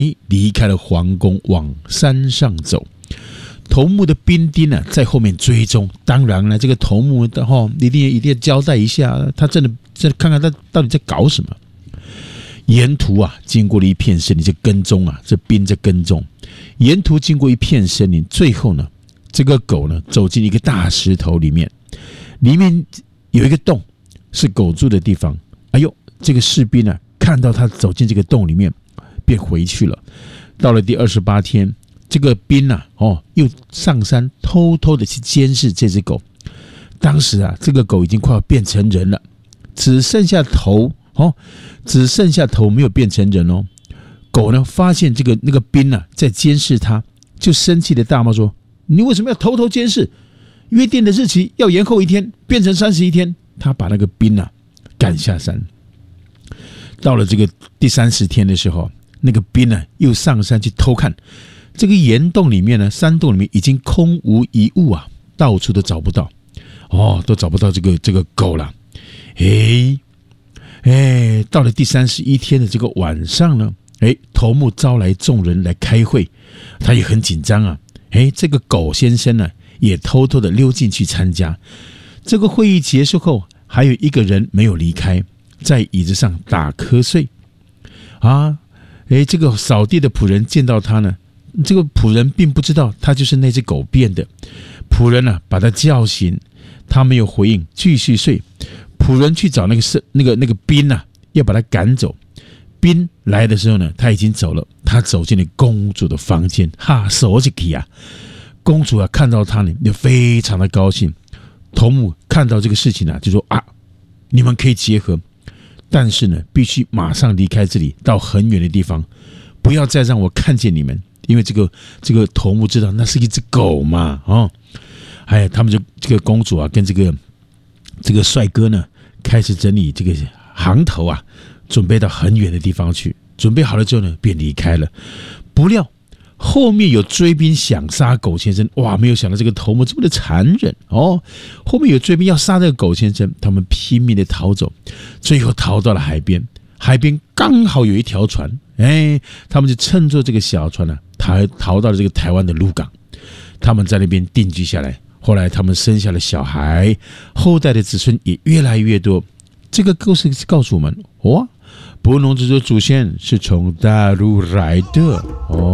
离开了皇宫，往山上走。头目的兵丁啊，在后面追踪。当然了，这个头目的一定要交代一下，他真的看看他到底在搞什么。沿途啊，经过了一片森林，这跟踪啊，这兵在跟踪。沿途经过一片森林，最后呢，这个狗呢走进一个大石头里面，里面有一个洞，是狗住的地方。哎呦，这个士兵啊，看到他走进这个洞里面，便回去了。到了第28天。这个兵啊，又上山偷偷的去监视这只狗。当时啊，这个狗已经快要变成人了，只剩下头没有变成人哦。狗呢，发现那个兵啊在监视他，就生气的大骂说：“你为什么要偷偷监视？约定的日期要延后1天，变成31天。”他把那个兵啊赶下山。到了这个第30天的时候，那个兵呢又上山去偷看。这个岩洞里面呢，山洞里面已经空无一物啊，到处都找不到，都找不到这个狗了。到了第31天的这个晚上呢，头目招来众人来开会，他也很紧张啊。这个狗先生呢，也偷偷的溜进去参加。这个会议结束后，还有一个人没有离开，在椅子上打瞌睡。这个扫地的仆人见到他呢。这个仆人并不知道他就是那只狗变的。仆人啊，把他叫醒，他没有回应，继续睡。仆人去找那个兵啊，要把他赶走。兵来的时候呢，他已经走了。他走进了公主的房间，手一起啊，公主啊看到他呢，就非常的高兴。头目看到这个事情啊，就说你们可以结合，但是呢，必须马上离开这里，到很远的地方，不要再让我看见你们。因为这个头目知道那是一只狗嘛，他们就这个公主啊，跟这个帅哥呢，开始整理这个行头啊，准备到很远的地方去。准备好了之后呢，便离开了。不料后面有追兵想杀狗先生，没有想到这个头目这么的残忍哦！后面有追兵要杀这个狗先生，他们拼命的逃走，最后逃到了海边。海边刚好有一条船，他们就乘坐这个小船呢，逃到了这个台湾的鹿港，他们在那边定居下来。后来他们生下了小孩，后代的子孙也越来越多。这个故事告诉我们，布农族的祖先是从大陆来的哦。